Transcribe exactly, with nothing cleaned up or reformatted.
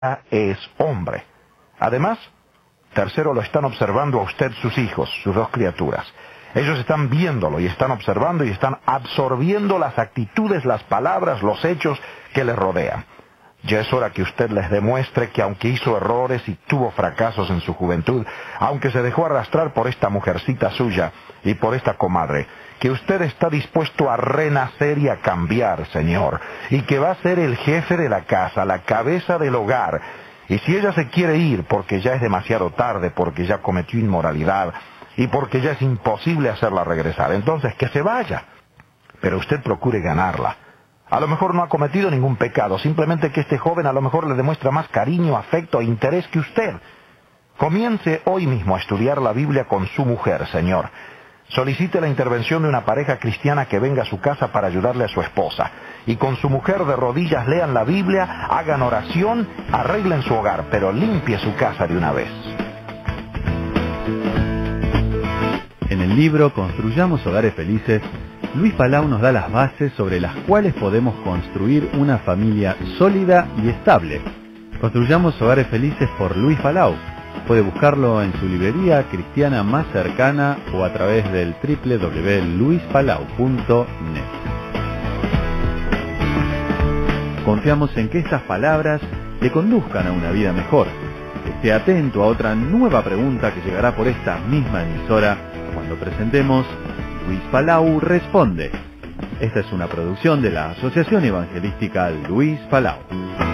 es hombre. Además, tercero, lo están observando a usted sus hijos, sus dos criaturas. Ellos están viéndolo y están observando y están absorbiendo las actitudes, las palabras, los hechos que les rodean. Ya es hora que usted les demuestre que aunque hizo errores y tuvo fracasos en su juventud, aunque se dejó arrastrar por esta mujercita suya y por esta comadre, que usted está dispuesto a renacer y a cambiar, señor, y que va a ser el jefe de la casa, la cabeza del hogar. Y si ella se quiere ir porque ya es demasiado tarde, porque ya cometió inmoralidad y porque ya es imposible hacerla regresar, entonces que se vaya. Pero usted procure ganarla. A lo mejor no ha cometido ningún pecado, simplemente que este joven a lo mejor le demuestra más cariño, afecto e interés que usted. Comience hoy mismo a estudiar la Biblia con su mujer, señor. Solicite la intervención de una pareja cristiana que venga a su casa para ayudarle a su esposa. Y con su mujer de rodillas lean la Biblia, hagan oración, arreglen su hogar, pero limpie su casa de una vez. En el libro Construyamos Hogares Felices, Luis Palau nos da las bases sobre las cuales podemos construir una familia sólida y estable. Construyamos Hogares Felices por Luis Palau. Puede buscarlo en su librería cristiana más cercana o a través del doble u doble u doble u punto luis palau punto net. Confiamos en que estas palabras le conduzcan a una vida mejor. Esté atento a otra nueva pregunta que llegará por esta misma emisora cuando presentemos Luis Palau Responde. Esta es una producción de la Asociación Evangelística Luis Palau.